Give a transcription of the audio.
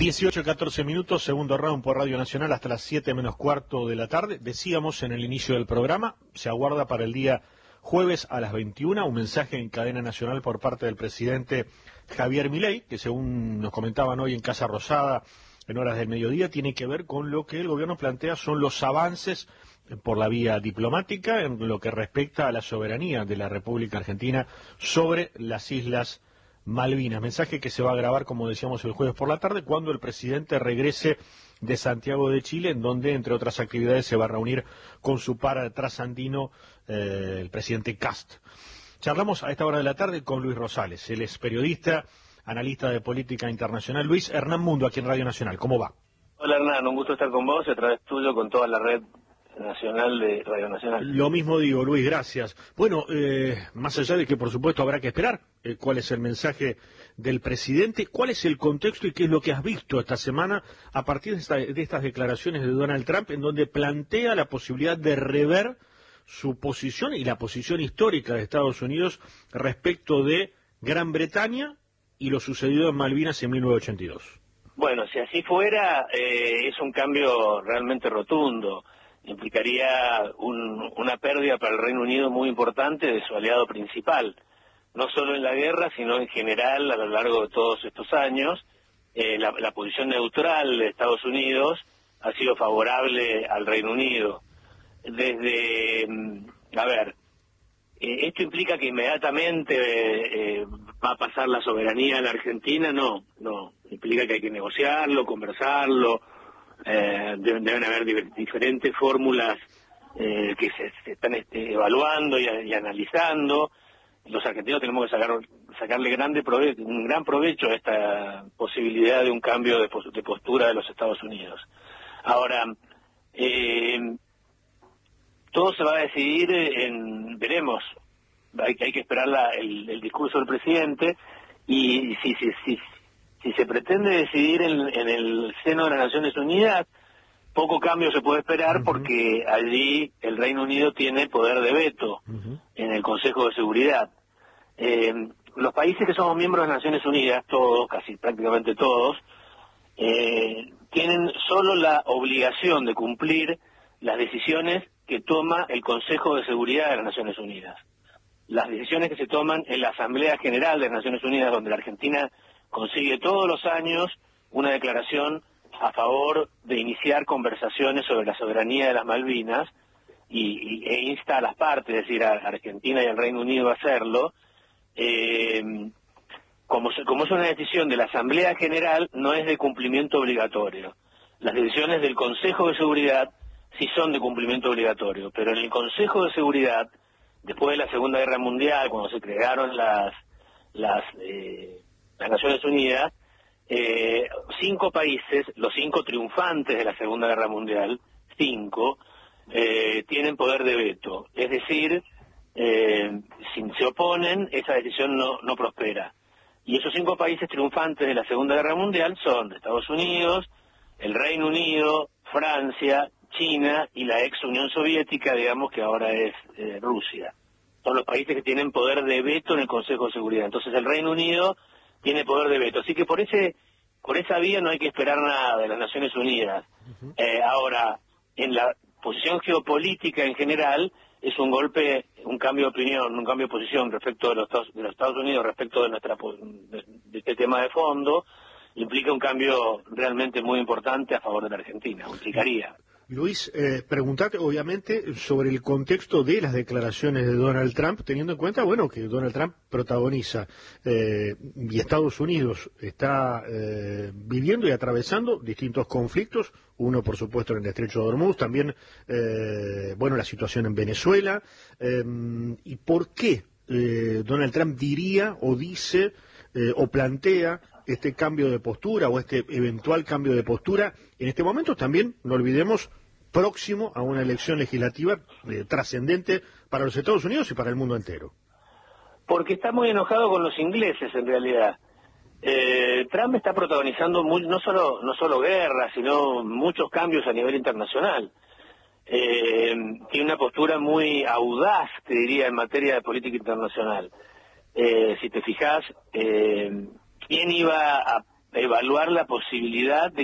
18:14, segundo round por Radio Nacional hasta las 7 menos cuarto de la tarde. Decíamos en el inicio del programa, se aguarda para el día jueves a las 21 un mensaje en cadena nacional por parte del presidente Javier Milei, que según nos comentaban hoy en Casa Rosada en horas del mediodía, tiene que ver con lo que el gobierno plantea son los avances por la vía diplomática en lo que respecta a la soberanía de la República Argentina sobre las Islas Malvinas. Mensaje que se va a grabar, como decíamos, el jueves por la tarde, cuando el presidente regrese de Santiago de Chile, en donde, entre otras actividades, se va a reunir con su par trasandino, el presidente Kast. Charlamos a esta hora de la tarde con Luis Rosales. Él es periodista, analista de política internacional. Luis, Hernán Mundo, aquí en Radio Nacional. ¿Cómo va? Hola, Hernán, un gusto estar con vos y a través tuyo con toda la red nacional de Radio Nacional. Lo mismo digo, Luis, gracias. Bueno, más allá de que por supuesto habrá que esperar cuál es el mensaje del presidente, cuál es el contexto y qué es lo que has visto esta semana a partir de estas declaraciones de Donald Trump, en donde plantea la posibilidad de rever su posición y la posición histórica de Estados Unidos respecto de Gran Bretaña y lo sucedido en Malvinas en 1982. Bueno, si así fuera, es un cambio realmente rotundo. Implicaría una pérdida para el Reino Unido muy importante de su aliado principal, no solo en la guerra, sino en general a lo largo de todos estos años. La posición neutral de Estados Unidos ha sido favorable al Reino Unido. ¿Esto implica que inmediatamente va a pasar la soberanía a la Argentina? No, implica que hay que negociarlo, conversarlo. Deben haber diferentes fórmulas que se están evaluando y analizando. Los argentinos tenemos que sacarle un gran provecho a esta posibilidad de un cambio de postura de los Estados Unidos. Ahora, todo se va a decidir veremos. Hay que esperar el discurso del presidente y si se pretende decidir en el seno de las Naciones Unidas, poco cambio se puede esperar porque allí el Reino Unido tiene poder de veto en el Consejo de Seguridad. Los países que somos miembros de las Naciones Unidas, todos, casi prácticamente todos, tienen solo la obligación de cumplir las decisiones que toma el Consejo de Seguridad de las Naciones Unidas. Las decisiones que se toman en la Asamblea General de las Naciones Unidas, donde la Argentina consigue todos los años una declaración a favor de iniciar conversaciones sobre la soberanía de las Malvinas e insta a las partes, es decir, a Argentina y al Reino Unido a hacerlo. Como es una decisión de la Asamblea General, no es de cumplimiento obligatorio. Las decisiones del Consejo de Seguridad sí son de cumplimiento obligatorio, pero en el Consejo de Seguridad, después de la Segunda Guerra Mundial, cuando se crearon las Naciones Unidas, 5 países, los 5 triunfantes de la Segunda Guerra Mundial, 5, tienen poder de veto. Es decir, si se oponen, esa decisión no prospera. Y esos 5 países triunfantes de la Segunda Guerra Mundial son Estados Unidos, el Reino Unido, Francia, China y la ex Unión Soviética, digamos que ahora es Rusia. Son los países que tienen poder de veto en el Consejo de Seguridad. Entonces el Reino Unido tiene poder de veto. Así que por esa vía no hay que esperar nada de las Naciones Unidas. Ahora, en la posición geopolítica en general, es un golpe, un cambio de opinión, un cambio de posición respecto de los Estados Unidos, respecto de este tema de fondo, implica un cambio realmente muy importante a favor de la Argentina, implicaría. Luis, preguntarte obviamente sobre el contexto de las declaraciones de Donald Trump, teniendo en cuenta, bueno, que Donald Trump protagoniza y Estados Unidos está viviendo y atravesando distintos conflictos, uno por supuesto en el Estrecho de Hormuz, también, la situación en Venezuela, y por qué Donald Trump diría o dice o plantea este cambio de postura o este eventual cambio de postura en este momento también, no olvidemos, próximo a una elección legislativa trascendente para los Estados Unidos y para el mundo entero. Porque está muy enojado con los ingleses en realidad. Trump está protagonizando no solo guerras, sino muchos cambios a nivel internacional. Tiene una postura muy audaz, te diría, en materia de política internacional. Si te fijas, ¿quién iba evaluar la posibilidad de